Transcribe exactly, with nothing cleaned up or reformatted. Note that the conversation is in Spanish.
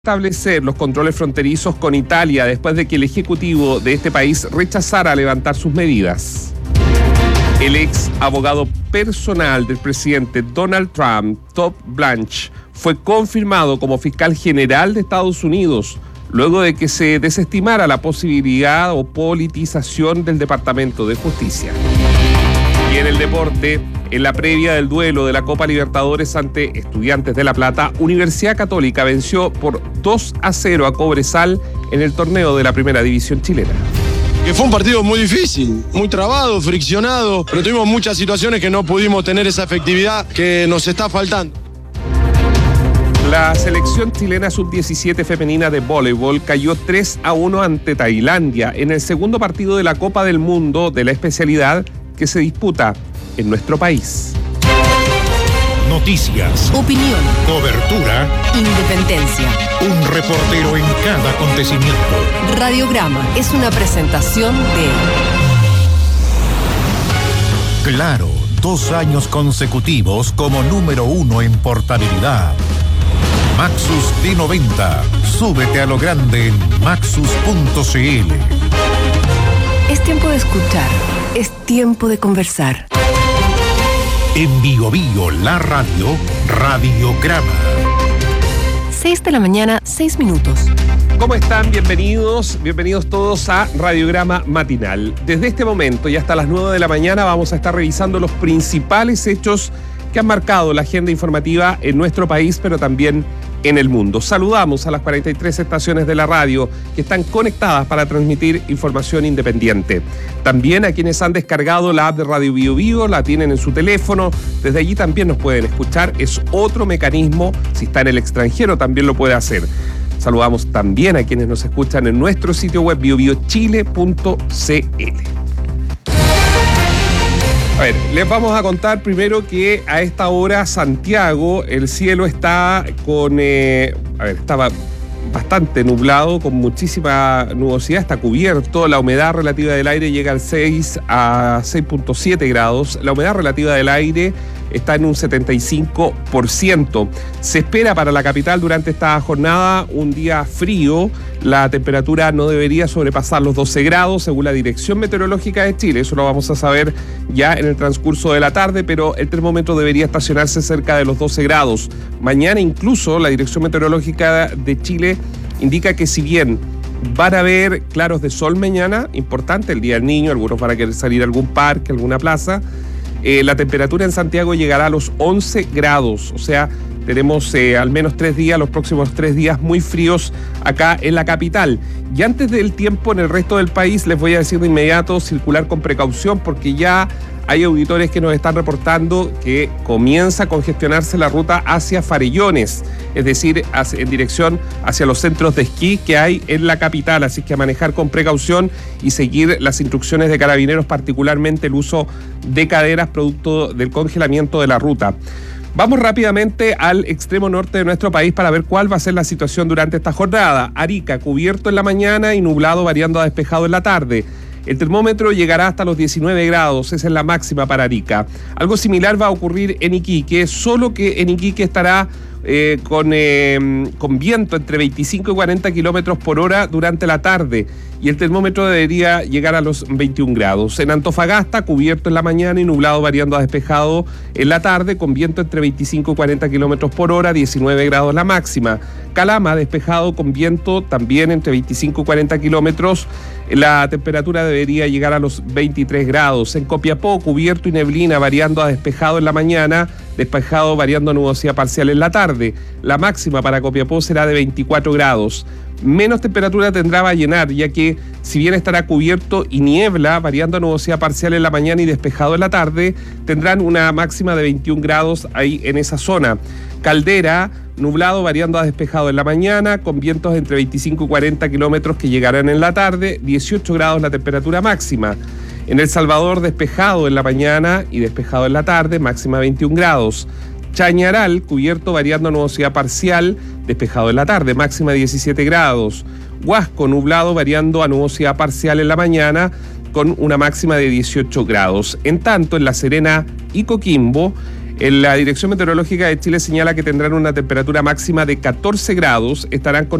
Establecer los controles fronterizos con Italia después de que el ejecutivo de este país rechazara levantar sus medidas. El ex abogado personal del presidente Donald Trump, Todd Blanche, fue confirmado como fiscal general de Estados Unidos luego de que se desestimara la posibilidad o politización del Departamento de Justicia. Y en el deporte, en la previa del duelo de la Copa Libertadores ante Estudiantes de La Plata, Universidad Católica venció por dos a cero a Cobresal en el torneo de la Primera División chilena. Que fue un partido muy difícil, muy trabado, friccionado, pero tuvimos muchas situaciones que no pudimos tener esa efectividad que nos está faltando. La selección chilena sub diecisiete femenina de voleibol cayó tres a uno ante Tailandia en el segundo partido de la Copa del Mundo de la especialidad que se disputa en nuestro país. Noticias, opinión, cobertura, independencia. Un reportero en cada acontecimiento. Radiograma es una presentación de Claro, dos años consecutivos como número uno en portabilidad. Maxus D noventa. Súbete a lo grande en maxus punto c l. Es tiempo de escuchar, es tiempo de conversar. En Bio Bio, la radio, Radiograma. seis de la mañana, seis minutos. ¿Cómo están? Bienvenidos, bienvenidos todos a Radiograma Matinal. Desde este momento y hasta las nueve de la mañana vamos a estar revisando los principales hechos que han marcado la agenda informativa en nuestro país, pero también en el mundo. Saludamos a las cuarenta y tres estaciones de la radio que están conectadas para transmitir información independiente. También a quienes han descargado la app de Radio Bio Bio, la tienen en su teléfono. Desde allí también nos pueden escuchar. Es otro mecanismo. Si está en el extranjero también lo puede hacer. Saludamos también a quienes nos escuchan en nuestro sitio web bio bio chile punto c l. A ver, les vamos a contar primero que a esta hora Santiago, el cielo está con, eh, a ver, estaba bastante nublado, con muchísima nubosidad, está cubierto, la humedad relativa del aire llega al seis a seis punto siete grados, la humedad relativa del aire está en un setenta y cinco por ciento. Se espera para la capital durante esta jornada un día frío. La temperatura no debería sobrepasar los doce grados según la Dirección Meteorológica de Chile. Eso lo vamos a saber ya en el transcurso de la tarde, pero el termómetro debería estacionarse cerca de los doce grados. Mañana incluso la Dirección Meteorológica de Chile indica que si bien van a haber claros de sol mañana, importante el Día del Niño, algunos van a querer salir a algún parque, alguna plaza, Eh, la temperatura en Santiago llegará a los once grados, o sea, tenemos eh, al menos tres días, los próximos tres días muy fríos acá en la capital. Y antes del tiempo en el resto del país, les voy a decir de inmediato circular con precaución porque ya hay auditores que nos están reportando que comienza a congestionarse la ruta hacia Farellones, es decir, hacia, en dirección hacia los centros de esquí que hay en la capital, así que a manejar con precaución y seguir las instrucciones de Carabineros, particularmente el uso de caderas producto del congelamiento de la ruta. Vamos rápidamente al extremo norte de nuestro país para ver cuál va a ser la situación durante esta jornada. Arica, cubierto en la mañana y nublado variando a despejado en la tarde. El termómetro llegará hasta los diecinueve grados, esa es la máxima para Arica. Algo similar va a ocurrir en Iquique, solo que en Iquique estará eh, con, eh, con viento entre veinticinco y cuarenta kilómetros por hora durante la tarde y el termómetro debería llegar a los veintiún grados. En Antofagasta, cubierto en la mañana y nublado variando a despejado en la tarde, con viento entre veinticinco y cuarenta kilómetros por hora, diecinueve grados la máxima. Calama, despejado con viento también entre veinticinco y cuarenta kilómetros, la temperatura debería llegar a los veintitrés grados. En Copiapó, cubierto y neblina variando a despejado en la mañana, despejado variando a nubosidad parcial en la tarde. La máxima para Copiapó será de veinticuatro grados. Menos temperatura tendrá Vallenar, ya que si bien estará cubierto y niebla, variando a nubosidad parcial en la mañana y despejado en la tarde, tendrán una máxima de veintiún grados ahí en esa zona. Caldera, nublado variando a despejado en la mañana, con vientos entre veinticinco y cuarenta kilómetros que llegarán en la tarde, dieciocho grados la temperatura máxima. En El Salvador, despejado en la mañana y despejado en la tarde, máxima veintiún grados. Chañaral, cubierto variando a nubosidad parcial, despejado en la tarde, máxima diecisiete grados. Huasco, nublado variando a nubosidad parcial en la mañana, con una máxima de dieciocho grados. En tanto, en La Serena y Coquimbo, La Dirección Meteorológica de Chile señala que tendrán una temperatura máxima de catorce grados, estarán con